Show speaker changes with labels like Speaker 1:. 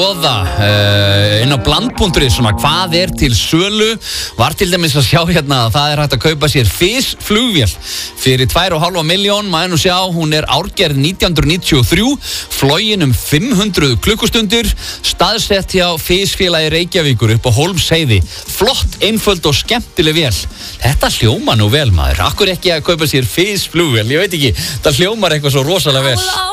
Speaker 1: skoða inn á bland.is svona hvað til sölu. Var til dæmis að sjá hérna að það hægt að kaupa sér FIS flugvél fyrir 2,5 milljón. Maður nú sjá, hún árgerð 1993, flogin 500 klukkustundir, staðsett hjá FIS félagi Reykjavíkur upp á Hólmsheiði. Flott, einföld og skemmtileg vél. Þetta hljómar nú vel, maður. Akkur ekki að kaupa sér FIS flugvél? Ég veit ekki, það hljómar eitthvað svo rosalega vel.